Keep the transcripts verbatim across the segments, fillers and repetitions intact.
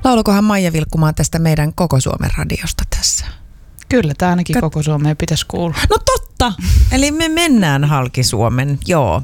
Laulakohan Maija vilkkumaan tästä meidän Koko Suomen radiosta tässä? Kyllä, tämä ainakin Kat- koko Suomeen pitäisi kuulla. No totta, eli me mennään halki Suomen, joo.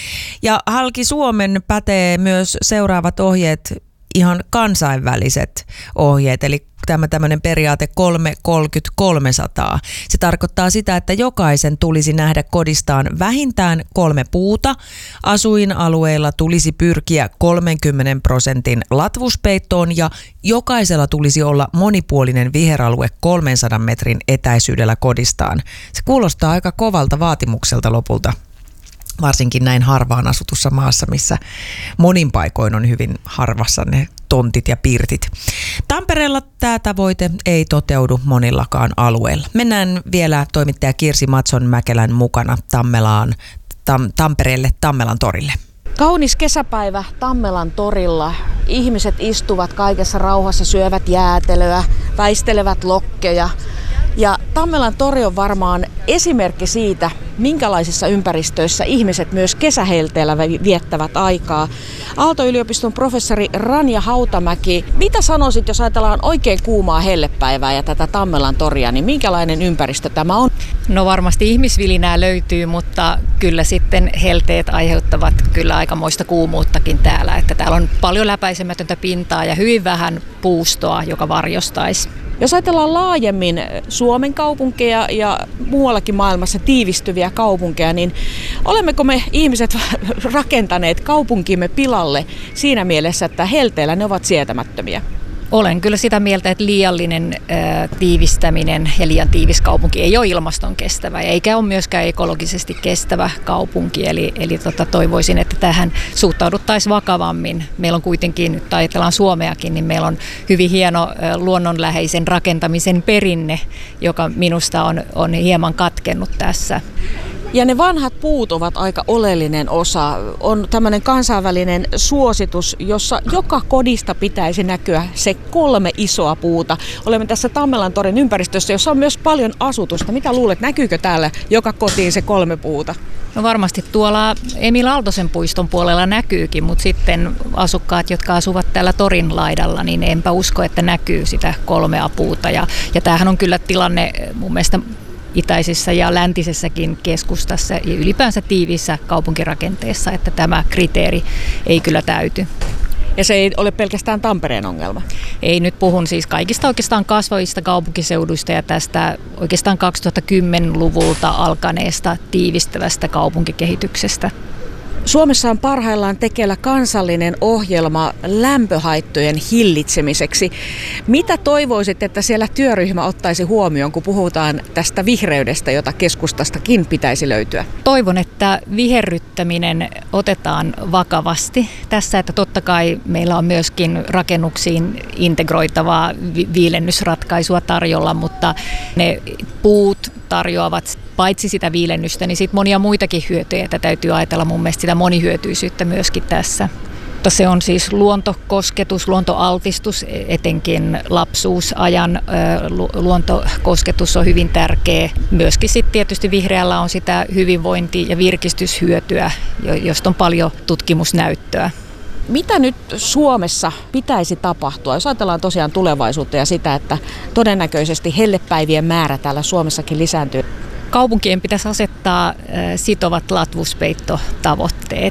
Ja halki Suomen pätee myös seuraavat ohjeet, ihan kansainväliset ohjeet, eli tämä tämmöinen periaate kolme kolmekymmentä kolmesataa. Se tarkoittaa sitä, että jokaisen tulisi nähdä kodistaan vähintään kolme puuta. Asuinalueilla tulisi pyrkiä kolmenkymmenen prosentin latvuspeittoon ja jokaisella tulisi olla monipuolinen viheralue kolmensadan metrin etäisyydellä kodistaan. Se kuulostaa aika kovalta vaatimukselta lopulta. Varsinkin näin harvaan asutussa maassa, missä monin paikoin on hyvin harvassa ne tontit ja pirtit. Tampereella tämä tavoite ei toteudu monillakaan alueilla. Mennään vielä toimittaja Kirsi Matson-Mäkelän mukana Tammelaan, tam, Tampereelle Tammelan torille. Kaunis kesäpäivä Tammelan torilla. Ihmiset istuvat kaikessa rauhassa, syövät jäätelöä, väistelevät lokkeja. Ja Tammelan tori on varmaan esimerkki siitä, minkälaisissa ympäristöissä ihmiset myös kesähelteellä viettävät aikaa. Aalto-yliopiston professori Ranja Hautamäki, mitä sanoisit, jos ajatellaan oikein kuumaa hellepäivää ja tätä Tammelan toria, niin minkälainen ympäristö tämä on? No varmasti ihmisvilinää löytyy, mutta kyllä sitten helteet aiheuttavat kyllä aikamoista kuumuuttakin täällä. Että täällä on paljon läpäisemätöntä pintaa ja hyvin vähän puustoa, joka varjostaisi. Jos ajatellaan laajemmin Suomen kaupunkeja ja muuallakin maailmassa tiivistyviä kaupunkeja, niin olemmeko me ihmiset rakentaneet kaupunkimme pilalle siinä mielessä, että helteillä ne ovat sietämättömiä? Olen kyllä sitä mieltä, että liiallinen ää, tiivistäminen ja liian tiivis kaupunki ei ole ilmaston kestävä eikä ole myöskään ekologisesti kestävä kaupunki. Eli, eli tota, toivoisin, että tähän suhtauduttaisiin vakavammin. Meillä on kuitenkin, nyt ajatellaan Suomeakin, niin meillä on hyvin hieno ää, luonnonläheisen rakentamisen perinne, joka minusta on, on hieman katkennut tässä. Ja ne vanhat puut ovat aika oleellinen osa. On tämmöinen kansainvälinen suositus, jossa joka kodista pitäisi näkyä se kolme isoa puuta. Olemme tässä Tammelan torin ympäristössä, jossa on myös paljon asutusta. Mitä luulet, näkyykö täällä joka kotiin se kolme puuta? No varmasti tuolla Emil Aaltosen puiston puolella näkyykin, mutta sitten asukkaat, jotka asuvat täällä torin laidalla, niin enpä usko, että näkyy sitä kolmea puuta. Ja, ja tämähän on kyllä tilanne mun mielestä itäisessä ja läntisessäkin keskustassa ja ylipäänsä tiiviissä kaupunkirakenteessa, että tämä kriteeri ei kyllä täyty. Ja se ei ole pelkästään Tampereen ongelma? Ei, nyt puhun siis kaikista oikeastaan kasvavista kaupunkiseuduista ja tästä oikeastaan kaksituhattakymmenluvulta alkaneesta tiivistävästä kaupunkikehityksestä. Suomessa on parhaillaan tekeillä kansallinen ohjelma lämpöhaittojen hillitsemiseksi. Mitä toivoisit, että siellä työryhmä ottaisi huomioon, kun puhutaan tästä vihreydestä, jota keskustastakin pitäisi löytyä? Toivon, että viherryttäminen otetaan vakavasti tässä, että totta kai meillä on myöskin rakennuksiin integroitavaa vi- viilennysratkaisua tarjolla, mutta ne puut tarjoavat paitsi sitä viilennystä, niin sit monia muitakin hyötyjä, että täytyy ajatella mun mielestä sitä monihyötyisyyttä myöskin tässä. Mutta se on siis luontokosketus, luontoaltistus, etenkin lapsuusajan luontokosketus on hyvin tärkeä. Myöskin sitten tietysti vihreällä on sitä hyvinvointi- ja virkistyshyötyä, josta on paljon tutkimusnäyttöä. Mitä nyt Suomessa pitäisi tapahtua, jos ajatellaan tosiaan tulevaisuutta ja sitä, että todennäköisesti hellepäivien määrä täällä Suomessakin lisääntyy? Kaupunkien pitäisi asettaa sitovat latvuspeittotavoitteet.